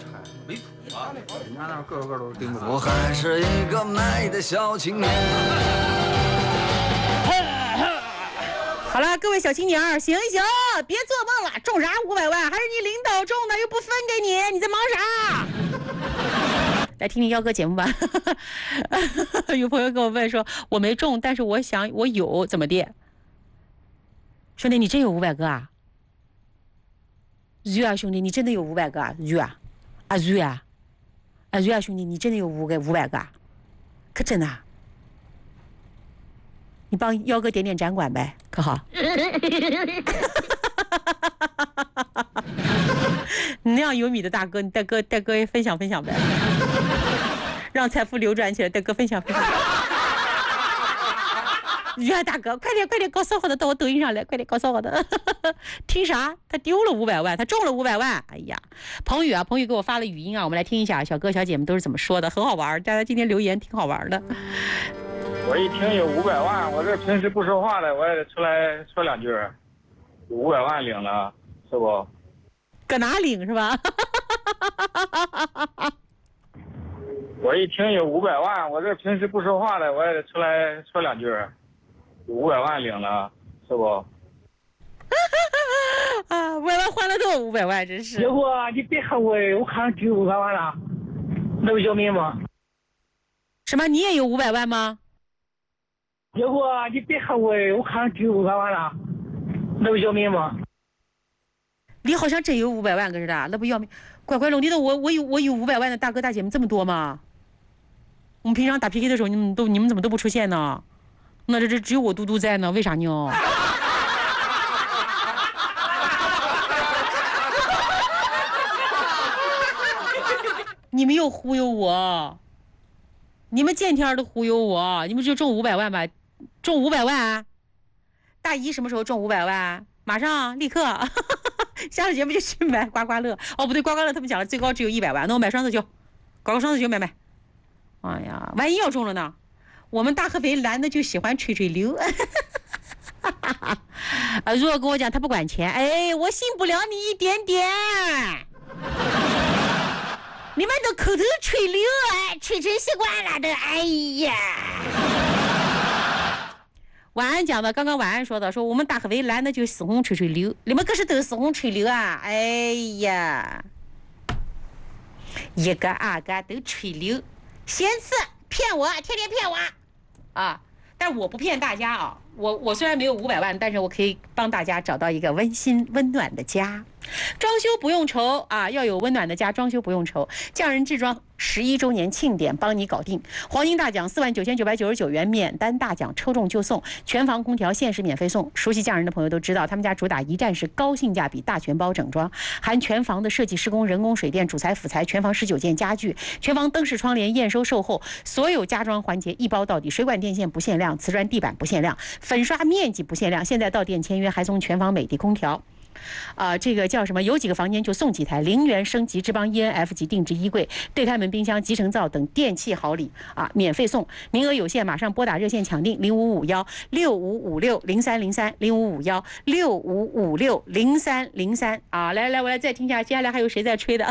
拆，离谱啊！人家那个个都盯不住。 我还是一个卖的小青年。 好了，各位小青年儿，醒一醒，别做梦了，中啥500万？还是你领导中的，又不分给你，你在忙啥？来听听幺哥节目吧。有朋友跟我问说，我没中，但是我想我有，怎么的？兄弟，你真有500个啊？瑞啊，兄弟，你真的有500个啊？瑞啊，啊瑞啊，啊瑞啊，兄弟，你真的有500个啊？可真的啊？你帮幺哥点点展馆呗，可好？你那样有米的大哥，你带哥也分享呗，让财富流转起来，带哥分享。袁大哥，快点告诉我的，到我抖音上来，快点告诉我的。听啥？他丢了500万，他中了500万。哎呀，彭宇给我发了语音啊，我们来听一下，小哥小姐们都是怎么说的，很好玩，大家今天留言挺好玩的。 我一听有500万，我这平时不说话的，我也得出来说两句。500万领了，是不？ 搁哪领是吧？ 我一听有500万，我这平时不说话的，我也得出来说两句。500万领了，是不？ 啊，500万换了多500万，真是。 要不你别喊我看上就有500万了，那不要命吗？ 什么？你也有500万吗？ 要不你别喊我看上就有500万了，那不要命吗？ 你好像真有500万个似的，那不要命！乖乖龙，你的我有500万的大哥大姐们这么多吗？我们平常打 PK 的时候，你们怎么都不出现呢？那这只有我嘟嘟在呢，为啥呢？你们又忽悠我，你们见天的忽悠我，你们就中500万吧？中500万？大姨什么时候中500万？马上，立刻！下了节目就去买刮刮乐。哦，不对，刮刮乐他们讲了最高只有100万，那我买双子球，搞个双子球买。哎呀，万一要中了呢？我们大合肥男的就喜欢吹牛。如果跟我讲他不管钱，哎，我信不了你一点点。你们都口头吹牛，哎，吹成习惯了的，哎呀。晚安讲的，刚刚晚安说的，说我们大合肥男的就死红吹牛，你们可是都死红吹牛啊！哎呀，一个二个都吹牛，嫌次骗我，天天骗我啊！但是我不骗大家啊，我虽然没有500万，但是我可以帮大家找到一个温馨温暖的家。装修不用愁啊，要有温暖的家，装修不用愁。匠人制装11周年庆典帮你搞定，黄金大奖49999元，免单大奖抽中就送，全房空调限时免费送。熟悉匠人的朋友都知道，他们家主打一站式高性价比大全包整装，含全房的设计施工、人工水电、主材辅材，全房19件家具，全房灯饰窗帘验收售后，所有家装环节一包到底，水管电线不限量，瓷砖地板不限量，粉刷面积不限量，现在到店签约还送全房美的空调。这个叫什么？有几个房间就送几台0元升级智邦 ENF 级定制衣柜、对开门冰箱、集成灶等电器好礼啊，免费送，名额有限，马上拨打热线抢订055165560303，05566303啊！来，我来再听一下，接下来还有谁在吹的？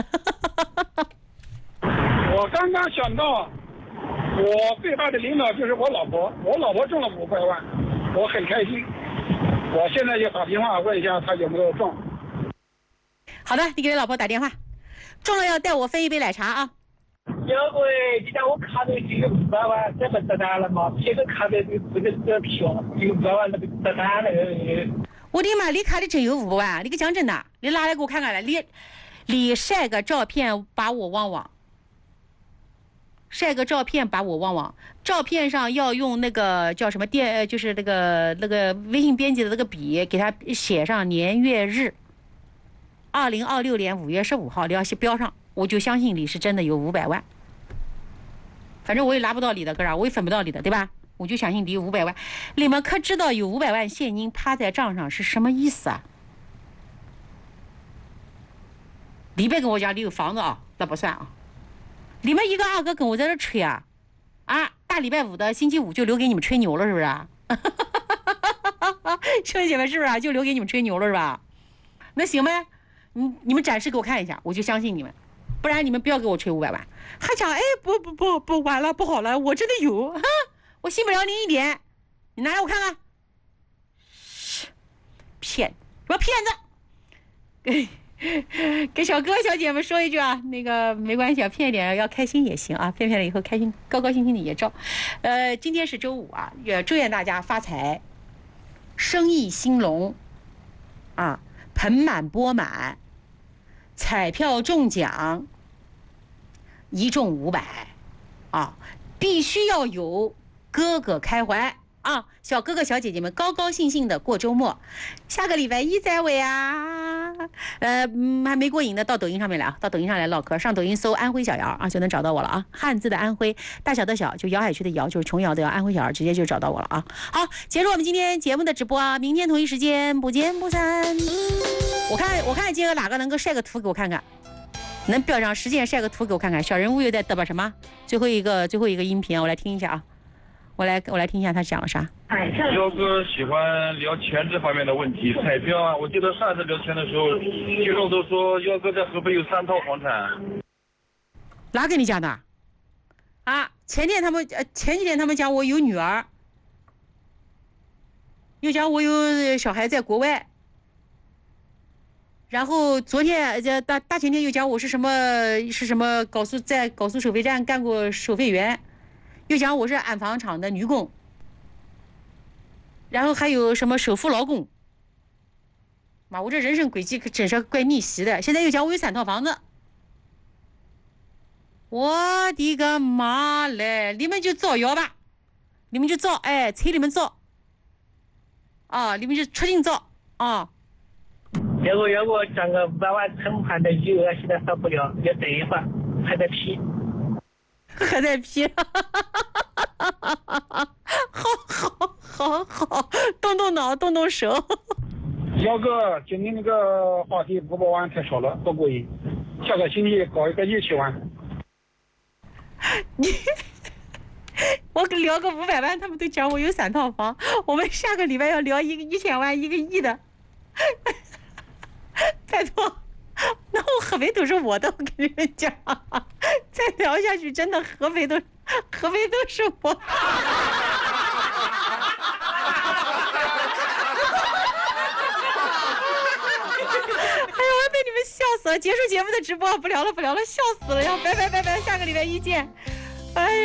我刚刚想到，我最大的领导就是我老婆，我老婆中了500万，我很开心。我现在就打电话问一下他有没有中。 好的，你给你老婆打电话，中了要带我分一杯奶茶啊。 要不你叫我卡的这个500万，这不得单了吗？别个卡的这个票，这个500万那个得单了。 我的妈，你卡的真有500万，你给讲真的，你拿来给我看看来，你晒个照片把我望望。晒个照片把我望望，照片上要用那个叫什么就是那个微信编辑的那个笔，给他写上年月日，2026年5月15号，你要标上，我就相信你是真的有500万。反正我也拿不到你的哥儿，我也分不到你的，对吧？我就相信你有500万。你们可知道有500万现金趴在账上是什么意思啊？你别跟我讲你有房子啊，那不算啊。你们一个二个跟我在这吹啊，大礼拜5的星期5就留给你们吹牛了，是不是？兄弟姐妹，是不是就留给你们吹牛了，是吧？那行呗，你们展示给我看一下，我就相信你们。 不然你们不要给我吹500万。还讲，哎，不，完了，不好了，我真的有，哈，我信不了你一点，你拿来我看看。骗，什么骗子？给小哥小姐们说一句啊，那个没关系啊，骗一点要开心也行啊，骗了以后开心，高高兴兴的也照。今天是周五啊，也祝愿大家发财，生意兴隆，啊，盆满钵满，彩票中奖，1中500，啊，必须要有哥哥开怀。啊，小哥哥小姐姐们高高兴兴的过周末，下个礼拜一再会啊！还没过瘾的，到抖音上面来啊，到抖音上来唠嗑，上抖音搜安徽小姚啊，就能找到我了啊。汉字的安徽，大小的小，就瑶海区的瑶，就是琼瑶的瑶，安徽小姚直接就找到我了啊。好，结束我们今天节目的直播啊，明天同一时间不见不散。我看今天有哪个能够晒个图给我看看，能标上实践晒个图给我看看。小人物又在嘚吧什么？最后一个音频，我来听一下啊。我来听一下他讲了啥。 彪哥喜欢聊钱这方面的问题，彩票啊，我记得上次聊钱的时候，听众都说彪哥在合肥有3套房产。 哪跟你讲的？啊，前几天他们讲我有女儿，又讲我有小孩在国外，然后昨天大前天又讲我是什么在高速收费站干过收费员。又讲我是安防厂的女工，然后还有什么首付劳工，妈，我这人生轨迹可真是怪逆袭的。现在又讲我有3套房子，我的个妈嘞！你们就造谣吧，你们就造，哎，催你们造，啊，你们就出劲造啊！ 要我涨个500万存款的余额，现在上不了，要等一会儿，还在批。 还在批，好，动脑，动手。 姚哥，今天那个话题500万太少了，不过瘾。下个星期搞一个1千万。 我聊个500万，他们都讲我有3套房。我们下个礼拜要聊一个1000万、1个亿的。拜托。那我合肥都是我的，我跟你们讲，再聊下去真的合肥都是我。哎呀，我要被你们笑死了！结束节目的直播，不聊了，笑死了呀！拜拜，下个礼拜一见。哎呀。